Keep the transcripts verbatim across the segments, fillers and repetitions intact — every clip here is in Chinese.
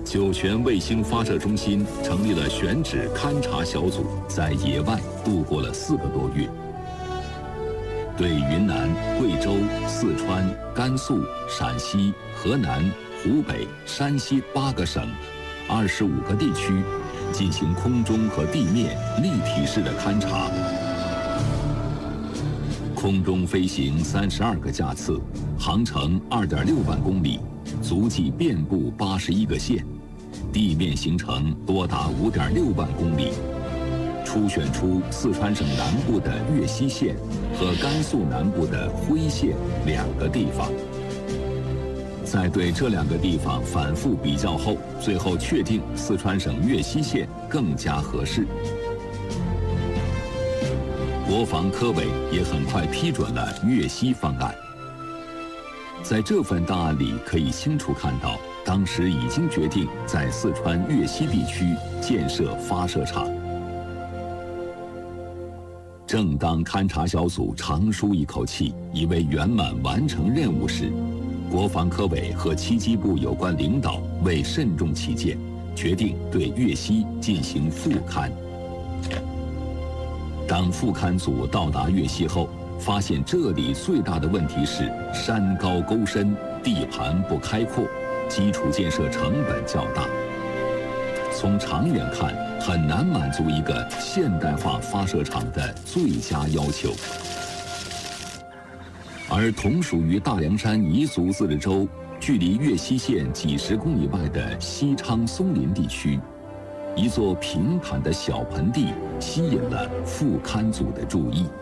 酒泉卫星发射中心成立了选址勘察小组，在野外度过了四个多月，对云南、贵州、四川、甘肃、陕西、河南、湖北、山西八个省、二十五个地区进行空中和地面立体式的勘察。空中飞行三十二个架次，航程二点六万公里，足迹遍布八十一个县，地面行程多达五点六万公里。初选出四川省南部的岳西县和甘肃南部的徽县两个地方。在对这两个地方反复比较后，最后确定四川省岳西县更加合适。国防科委也很快批准了岳西方案。在这份档案里可以清楚看到，当时已经决定在四川岳西地区建设发射场。正当勘察小组长舒一口气，以为圆满完成任务时，国防科委和七机部有关领导为慎重起见，决定对岳西进行复勘。当复勘组到达岳西后，发现这里最大的问题是山高沟深，地盘不开阔，基础建设成本较大。从长远看，很难满足一个现代化发射场的最佳要求。而同属于大凉山彝族自治州、距离岳西县几十公里外的西昌松林地区，一座平坦的小盆地吸引了复勘组的注意。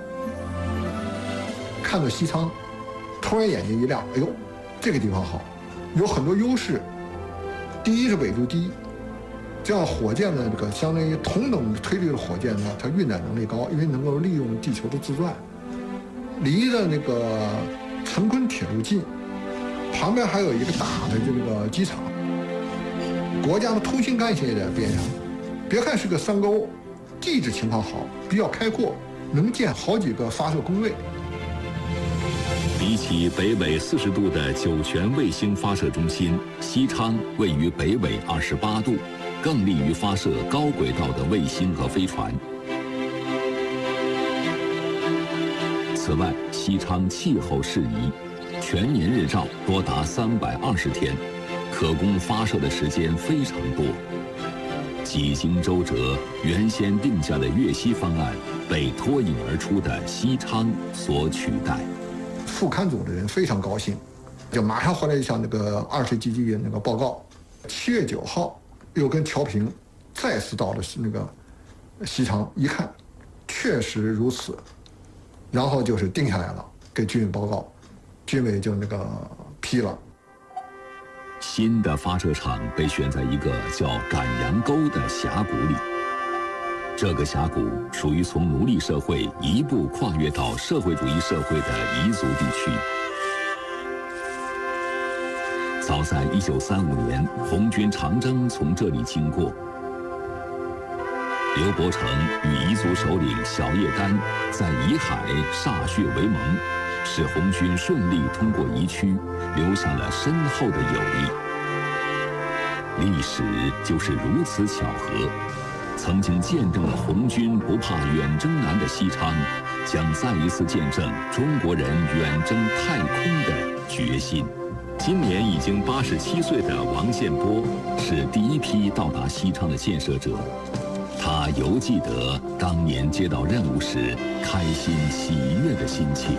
看到西昌，突然眼睛一亮，哎呦，这个地方好，有很多优势。第一是纬度低，这样火箭的这个相当于同等推力的火箭呢，它运载能力高，因为能够利用地球的自转。离着那个成昆铁路近，旁边还有一个大的这个机场，国家的通信干线也在边上。别看是个山沟，地质情况好，比较开阔，能建好几个发射工位。 比起北纬四十度的酒泉卫星发射中心，西昌位于北纬二十八度，更利于发射高轨道的卫星和飞船。此外，西昌气候适宜，全年日照多达三百二十天，可供发射的时间非常多。几经周折，原先定下的岳西方案被脱颖而出的西昌所取代。 复勘组的人非常高兴，就马上回来向那个二十基地那个报告。七月九号，又跟乔平再次到了那个西昌，一看，确实如此。然后就是定下来了，给军委报告，军委就那个批了。 新的发射场被选在一个叫赶羊沟的峡谷里。这个峡谷属于从奴隶社会一步跨越到社会主义社会的彝族地区。早在一九三五年，红军长征从这里经过。刘伯承与彝族首领小叶丹在彝海歃血为盟，使红军顺利通过彝区，留下了深厚的友谊。历史就是如此巧合，曾经见证了红军不怕远征难的西昌，将再一次见证中国人远征太空的决心。今年已经八十七岁的王建波是第一批到达西昌的建设者。他犹记得当年接到任务时开心喜悦的心情。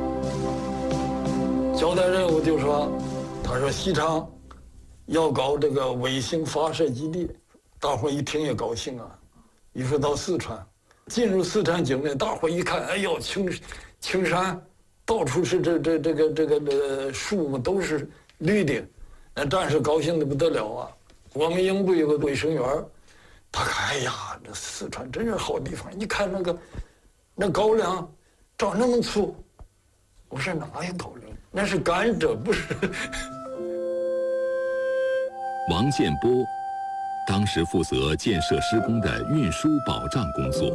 交代任务就说，他说西昌要搞这个卫星发射基地，大伙一听也高兴啊。一说到四川，进入四川境内，大伙一看，哎呦，青青山，到处是这这这个这个这树木都是绿的，那战士高兴的不得了啊。我们营部有个卫生员，他看，哎呀，这四川真是好地方。你看那个，那高粱长那么粗。我说哪有高粱？那是甘蔗，不是。 王建波当时负责建设施工的运输保障工作。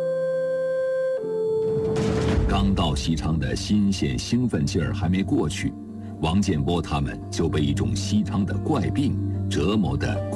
刚到西昌的新鲜兴奋劲儿还没过去，王建波他们就被一种西昌的怪病折磨的